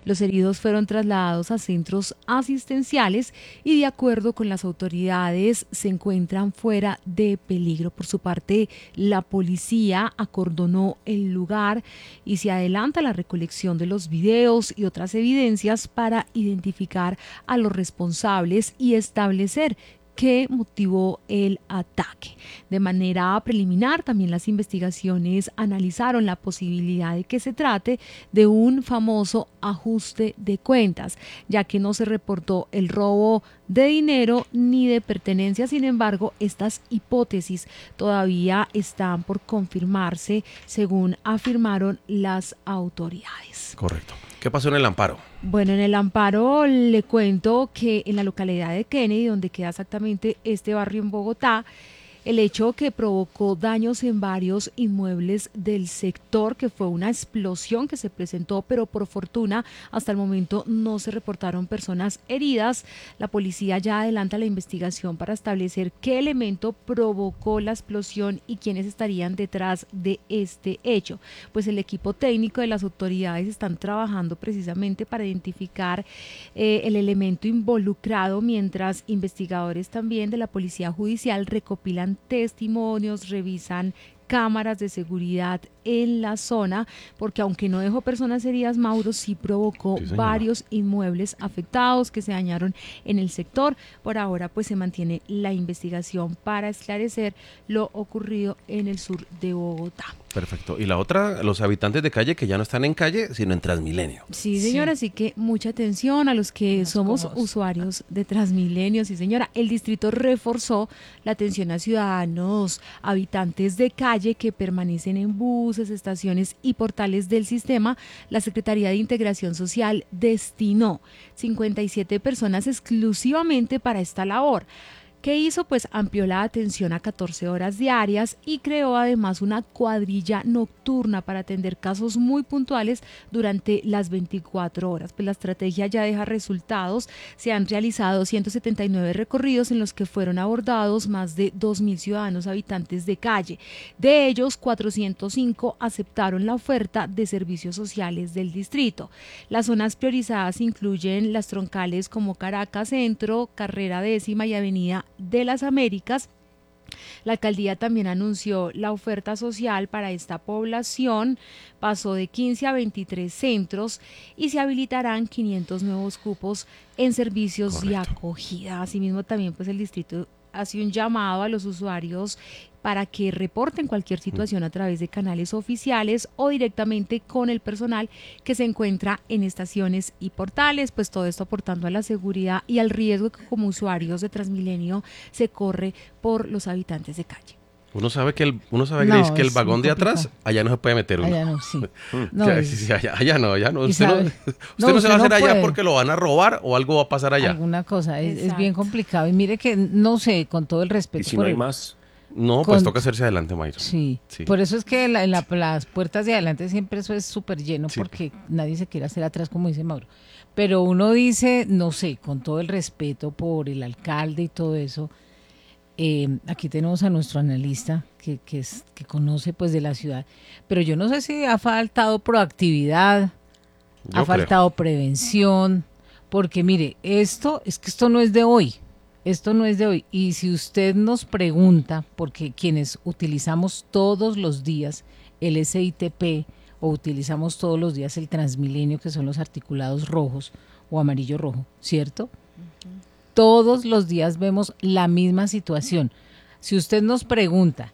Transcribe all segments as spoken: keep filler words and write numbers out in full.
Los heridos fueron trasladados a centros asistenciales y de acuerdo con las autoridades se encuentran fuera de peligro. Por su parte, la policía acordonó el lugar y se adelanta la recolección de los videos y otras evidencias para identificar a los responsables y establecer qué motivó el ataque. De manera preliminar, también las investigaciones analizaron la posibilidad de que se trate de un famoso ajuste de cuentas, ya que no se reportó el robo de dinero ni de pertenencias. Sin embargo, estas hipótesis todavía están por confirmarse, según afirmaron las autoridades. Correcto. ¿Qué pasó en el Amparo? Bueno, en el Amparo le cuento que en la localidad de Kennedy, donde queda exactamente este barrio en Bogotá, el hecho que provocó daños en varios inmuebles del sector, que fue una explosión que se presentó, pero por fortuna hasta el momento no se reportaron personas heridas. La policía ya adelanta la investigación para establecer qué elemento provocó la explosión y quiénes estarían detrás de este hecho. Pues el equipo técnico de las autoridades están trabajando precisamente para identificar eh, el elemento involucrado, mientras investigadores también de la Policía Judicial recopilan testimonios, revisan cámaras de seguridad en la zona, porque aunque no dejó personas heridas, Mauro sí provocó sí, varios inmuebles afectados que se dañaron en el sector. Por ahora pues se mantiene la investigación para esclarecer lo ocurrido en el sur de Bogotá. Perfecto. Y la otra, los habitantes de calle que ya no están en calle, sino en Transmilenio. Sí, señora, sí. Así que mucha atención a los que Más somos cómodos. usuarios de Transmilenio. Sí, señora. El distrito reforzó la atención a ciudadanos, habitantes de calle que permanecen en buses, estaciones y portales del sistema. La Secretaría de Integración Social destinó cincuenta y siete personas exclusivamente para esta labor. ¿Qué hizo? Pues amplió la atención a catorce horas diarias y creó además una cuadrilla nocturna para atender casos muy puntuales durante las veinticuatro horas. Pues la estrategia ya deja resultados. Se han realizado ciento setenta y nueve recorridos en los que fueron abordados más de dos mil ciudadanos habitantes de calle. De ellos, cuatrocientos cinco aceptaron la oferta de servicios sociales del distrito. Las zonas priorizadas incluyen las troncales como Caracas Centro, Carrera Décima y Avenida de las Américas. La alcaldía también anunció la oferta social para esta población, pasó de quince a veintitrés centros y se habilitarán quinientos nuevos cupos en servicios Correcto. de acogida. Asimismo, también pues el distrito hace un llamado a los usuarios para que reporten cualquier situación a través de canales oficiales o directamente con el personal que se encuentra en estaciones y portales, pues todo esto aportando a la seguridad y al riesgo que como usuarios de Transmilenio se corre por los habitantes de calle. Uno sabe que el, uno sabe no, Grace, que el vagón de atrás, allá no se puede meter uno. Allá no, sí. no, ya, sí, sí allá, allá no, allá no. Usted, no, usted no, no se va a hacer no allá puede. porque lo van a robar o algo va a pasar allá. Alguna cosa, es, es bien complicado. Y mire que, no sé, con todo el respeto. ¿Y si no hay el, más? No, pues con, toca hacerse adelante, Mayra. Sí, sí, por eso es que en, la, en la, las puertas de adelante siempre eso es súper lleno, sí. porque nadie se quiere hacer atrás, como dice Mauro. Pero uno dice, no sé, con todo el respeto por el alcalde y todo eso, eh, aquí tenemos a nuestro analista que, que, es, que conoce pues de la ciudad, pero yo no sé si ha faltado proactividad, yo ha creo. faltado prevención, porque mire, esto es que esto no es de hoy. Esto no es de hoy, y si usted nos pregunta, porque quienes utilizamos todos los días el S I T P o utilizamos todos los días el Transmilenio, que son los articulados rojos o amarillo rojo, ¿cierto? Uh-huh. Todos los días vemos la misma situación. Si usted nos pregunta,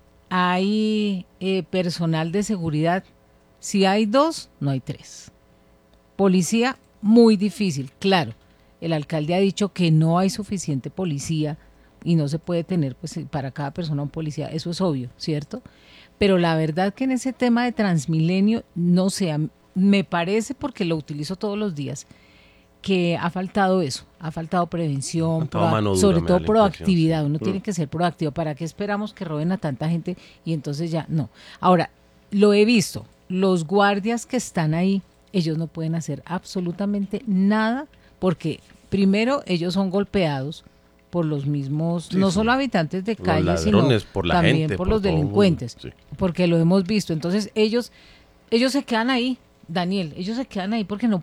¿hay eh, personal de seguridad? Si hay dos, no hay tres. Policía, muy difícil, claro. El alcalde ha dicho que no hay suficiente policía y no se puede tener pues para cada persona un policía, eso es obvio, ¿cierto? Pero la verdad que en ese tema de Transmilenio, no sé, me parece, porque lo utilizo todos los días, que ha faltado eso, ha faltado prevención, proa- dura, sobre todo proactividad, sí. uno mm. tiene que ser proactivo. ¿Para qué esperamos que roben a tanta gente y entonces ya no? Ahora, lo he visto, los guardias que están ahí, ellos no pueden hacer absolutamente nada, porque primero ellos son golpeados por los mismos, sí, no sí. solo habitantes de calle, los ladrones, sino por la también gente, por, por los delincuentes, sí. porque lo hemos visto. Entonces ellos, ellos se quedan ahí, Daniel, ellos se quedan ahí porque no,